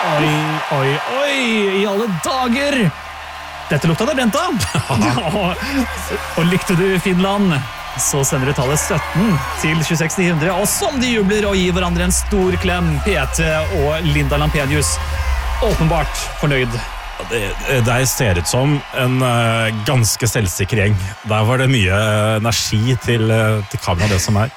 Oi, i alle dager! Dette lukta det brent av. Og likte du Finland, så sender du tallet 17 til 26900, og som de jubler og gir hverandre en stor klem, PT og Linda Lampenius, åpenbart fornøyd. Det ser ut som en ganske selvsikker gjeng. Der var det mye energi til kamera, det som er.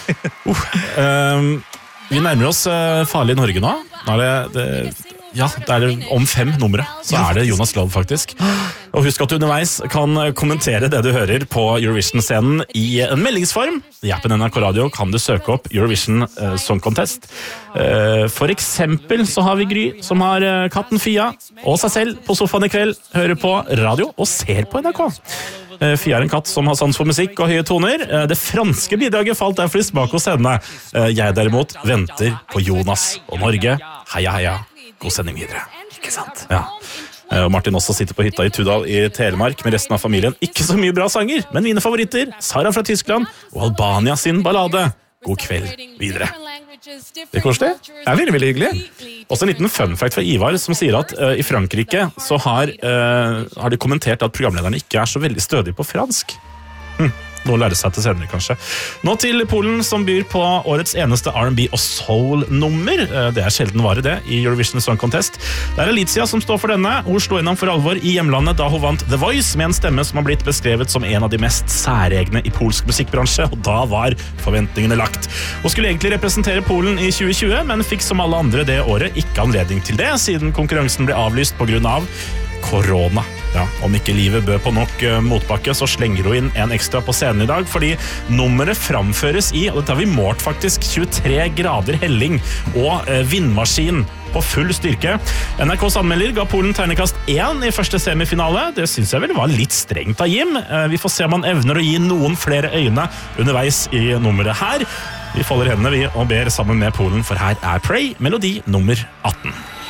Vi nærmer oss farlig Norge nå. Nå er det om 5 numre, så er det Jonas Love faktisk. Og husk at du underveis kan kommentere det du hører på Eurovision-scenen i en meldingsform. I appen NRK Radio kan du søke opp Eurovision Song Contest. For eksempel så har vi Gry, som har katten Fia og seg selv på sofaen i kveld, hører på radio og ser på NRK. Fia er en katt som har sans for musikk og høye toner. Det franske bidraget falt derfor i smak hos henne. Jeg derimot venter på Jonas og Norge. Heia, heia. God sending videre. Ikke sant? Ja. Og Martin også sitter på hytta i Tudal i Telemark med resten av familien. Ikke så mye bra sanger, men mine favoritter, Sara fra Tyskland og Albania sin ballade. God kveld videre. Det er koselig. Det er veldig, veldig hyggelig. Også en liten fun fact fra Ivar som sier at i Frankrike så har de kommentert at programlederne ikke er så veldig stødige på fransk. Nå lærer seg til senere, kanskje. Nå til Polen, som byr på årets eneste R&B og soul-nummer. Det er sjelden vare det i Eurovision Song Contest. Det er Alicia som står for denne. Hun slo innom for alvor i hjemlandet da hun vant The Voice, med en stemme som har blitt beskrevet som en av de mest særegne i polsk musikkbransje, og da var forventningene lagt. Hun skulle egentlig representere Polen i 2020, men fikk som alle andre det året ikke anledning til det, siden konkurransen ble avlyst på grunn av korona. Ja, om ikke livet bød på nok motbakke, så slenger hun inn en ekstra på scenen i dag, fordi nummeret framføres i, og dette har vi målt faktisk, 23 grader helling og vindmaskin på full styrke. NRKs anmelder ga Polen tegnekast 1 i første semifinale. Det synes jeg vel var litt strengt av Jim. Vi får se om han evner å gi noen flere øyne underveis i nummeret her. Vi folder hendene vi og ber sammen med Polen, for her er Pray, melodi nummer 18.